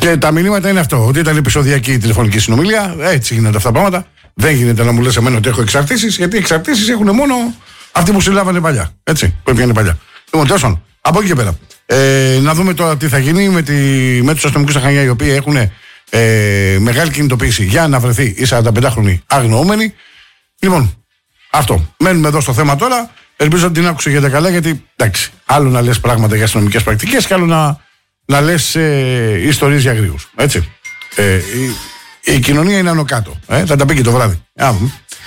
Και τα μηνύματα είναι αυτό, ότι ήταν επεισοδιακή τηλεφωνική συνομιλία. Έτσι γίνονται αυτά τα πράγματα. Δεν γίνεται να μου λες εμένα ότι έχω εξαρτήσεις, γιατί οι εξαρτήσεις έχουν μόνο αυτοί που συλλάβανε παλιά. Έτσι, που έπιανε παλιά. Λοιπόν, τέλος, από εκεί και πέρα. Να δούμε τώρα τι θα γίνει με τους αστυνομικούς στα Χανιά, οι οποίοι έχουν μεγάλη κινητοποίηση για να βρεθεί η 45χρονη αγνοούμενη. Λοιπόν, αυτό. Μένουμε εδώ στο θέμα τώρα. Ελπίζω ότι την άκουσε για τα καλά, γιατί εντάξει, άλλο να λες πράγματα για αστυνομικές πρακτικές και άλλο να λες ιστορίες για αγρίους. Έτσι. Η κοινωνία είναι άνω κάτω. Θα τα πει και το βράδυ.